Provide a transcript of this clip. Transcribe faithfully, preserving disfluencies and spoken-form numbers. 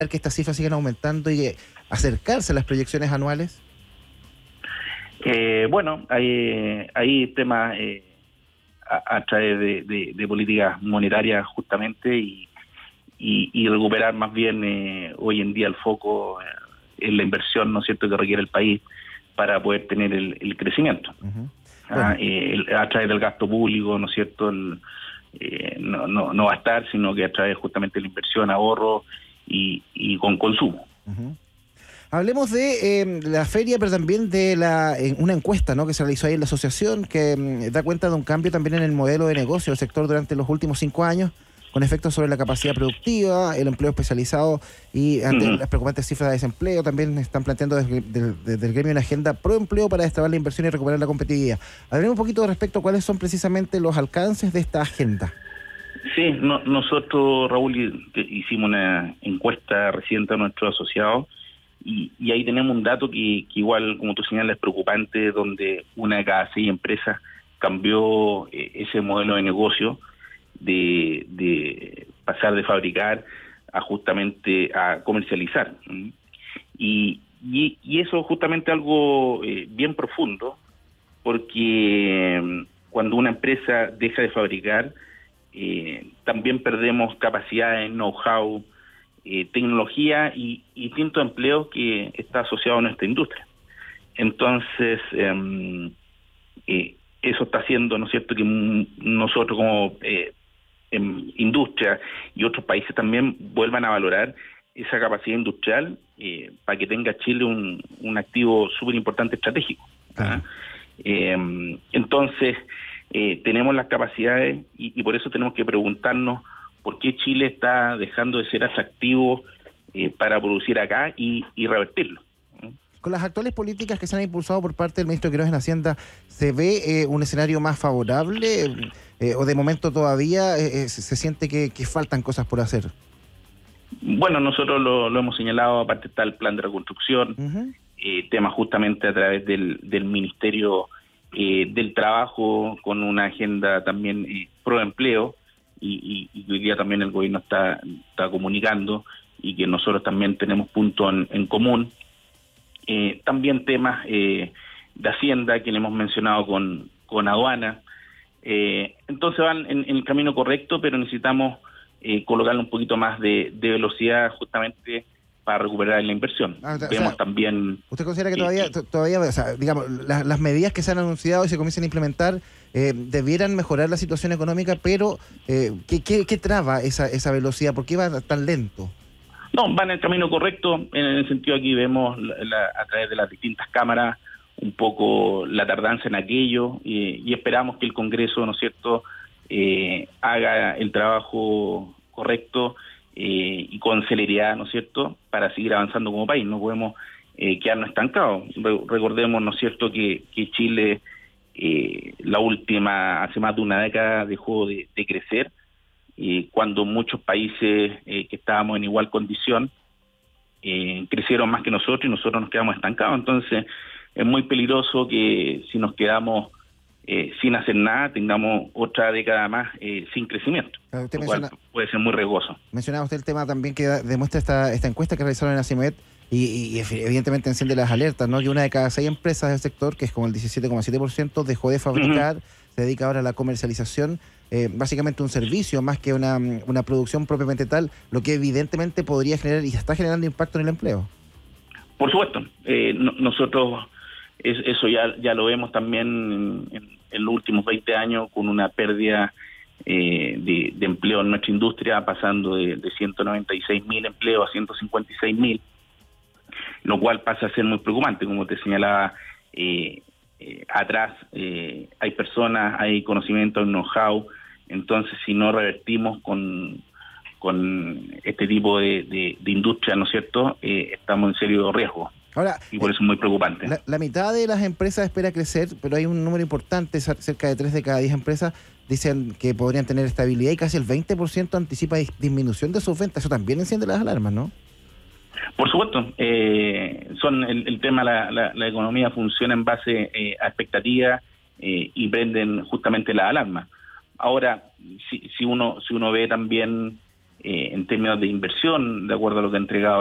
que estas cifras sigan aumentando y eh, acercarse a las proyecciones anuales? Eh, bueno, hay, hay temas eh, a, a través de, de, de políticas monetarias justamente y, y, y recuperar más bien eh, hoy en día el foco eh, en la inversión, ¿no es cierto?, que requiere el país para poder tener el, el crecimiento. Uh-huh. Bueno. Ah, eh, el, a través del gasto público, ¿no es cierto?, el, eh, no, no, no va a estar, sino que a través justamente de la inversión, ahorro y, y con consumo. Uh-huh. Hablemos de eh, la feria, pero también de la eh, una encuesta, ¿no?, que se realizó ahí en la asociación, que eh, da cuenta de un cambio también en el modelo de negocio del sector durante los últimos cinco años, con efectos sobre la capacidad productiva, el empleo especializado y ante uh-huh. las preocupantes cifras de desempleo. También están planteando desde, desde, desde el gremio una agenda pro empleo para destrabar la inversión y recuperar la competitividad. Hablemos un poquito respecto a cuáles son precisamente los alcances de esta agenda. Sí, no, nosotros, Raúl, hicimos una encuesta reciente a nuestros asociados y, y ahí tenemos un dato que, que igual, como tú señalas, es preocupante, donde una de cada seis empresas cambió eh, ese modelo de negocio de, de pasar de fabricar a justamente a comercializar. Y, y, y eso justamente algo eh, bien profundo, porque cuando una empresa deja de fabricar, eh, también perdemos capacidades, know-how, eh, tecnología y, y distintos empleos que está asociado a nuestra industria. Entonces, eh, eh, eso está haciendo, ¿no es cierto?, que nosotros como eh, en industria y otros países también vuelvan a valorar esa capacidad industrial eh, para que tenga Chile un, un activo súper importante estratégico. ¿Ah? Eh, entonces, eh, tenemos las capacidades y, y por eso tenemos que preguntarnos por qué Chile está dejando de ser atractivo eh, para producir acá y, y revertirlo. Con las actuales políticas que se han impulsado por parte del ministro Quiroz en Hacienda, ¿se ve eh, un escenario más favorable eh, o de momento todavía eh, se, se siente que, que faltan cosas por hacer? Bueno, nosotros lo, lo hemos señalado, aparte está el plan de reconstrucción, uh-huh. eh, tema justamente a través del, del Ministerio eh, del Trabajo, con una agenda también eh, pro empleo, y, y, y hoy día también el gobierno está, está comunicando, y que nosotros también tenemos puntos en, en común. Eh, también temas eh, de Hacienda que le hemos mencionado con, con aduana. Eh, entonces van en, en el camino correcto, pero necesitamos eh, colocarle un poquito más de, de velocidad justamente para recuperar la inversión. Ah, Vemos o sea, también... ¿Usted considera que todavía, eh, todavía o sea, digamos, las, las medidas que se han anunciado y se comienzan a implementar eh, debieran mejorar la situación económica, pero eh, ¿qué, qué, qué traba esa, esa velocidad? ¿Por qué va tan lento? No, van en el camino correcto. En el sentido, aquí vemos la, la, a través de las distintas cámaras un poco la tardanza en aquello y, y esperamos que el Congreso, ¿no es cierto?, eh, haga el trabajo correcto eh, y con celeridad, ¿no es cierto?, para seguir avanzando como país. No podemos eh, quedarnos estancados. Re- recordemos, ¿no es cierto?, que, que Chile eh, la última, hace más de una década dejó de, de crecer. Y cuando muchos países eh, que estábamos en igual condición eh, crecieron más que nosotros y nosotros nos quedamos estancados. Entonces es muy peligroso que si nos quedamos eh, sin hacer nada, tengamos otra década más eh, sin crecimiento, claro, usted lo menciona, cual puede ser muy riesgoso. Mencionaba usted el tema también que da, demuestra esta, esta encuesta que realizaron en la CIMED y, y evidentemente enciende las alertas, ¿no? Que una de cada seis empresas del sector, que es como el diecisiete coma siete por ciento, dejó de fabricar, uh-huh. se dedica ahora a la comercialización, eh, básicamente un servicio más que una, una producción propiamente tal, lo que evidentemente podría generar y está generando impacto en el empleo. Por supuesto, eh, no, nosotros es, eso ya ya lo vemos también en, en, en los últimos veinte años con una pérdida eh, de, de empleo en nuestra industria, pasando de, de ciento noventa y seis mil empleos a ciento cincuenta y seis mil, lo cual pasa a ser muy preocupante, como te señalaba. Eh, eh, atrás eh, hay personas, hay conocimiento, hay know-how. Entonces, si no revertimos con, con este tipo de, de, de industria, ¿no es cierto?, eh, estamos en serio riesgo. Ahora, y por eso es muy preocupante. La, la mitad de las empresas espera crecer, pero hay un número importante, cerca de tres de cada diez empresas dicen que podrían tener estabilidad y casi el veinte por ciento anticipa disminución de sus ventas. Eso también enciende las alarmas, ¿no? Por supuesto, eh, son el, el tema, la, la, la economía funciona en base eh, a expectativas eh, y prenden justamente las alarmas. Ahora, si, si uno si uno ve también eh, en términos de inversión, de acuerdo a lo que ha entregado